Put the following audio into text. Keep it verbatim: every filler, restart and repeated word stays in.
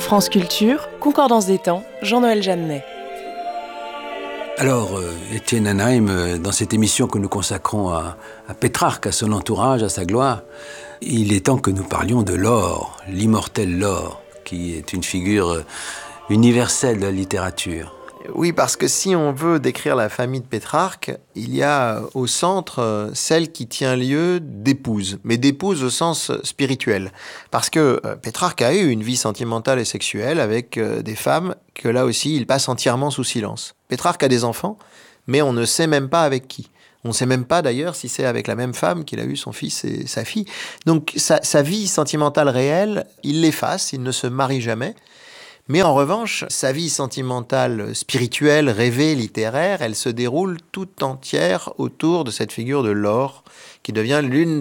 France Culture, Concordance des temps, Jean-Noël Jeannet. Alors, euh, Étienne Anaheim, euh, dans cette émission que nous consacrons à, à Pétrarque, à son entourage, à sa gloire, il est temps que nous parlions de Laure, l'immortel Laure, qui est une figure euh, universelle de la littérature. Oui, parce que si on veut décrire la famille de Pétrarque, il y a au centre celle qui tient lieu d'épouse, mais d'épouse au sens spirituel. Parce que Pétrarque a eu une vie sentimentale et sexuelle avec des femmes que là aussi il passe entièrement sous silence. Pétrarque a des enfants, mais on ne sait même pas avec qui. On ne sait même pas d'ailleurs si c'est avec la même femme qu'il a eu son fils et sa fille. Donc sa, sa vie sentimentale réelle, il l'efface, il ne se marie jamais. Mais en revanche, sa vie sentimentale, spirituelle, rêvée, littéraire, elle se déroule tout entière autour de cette figure de Laure, qui devient l'une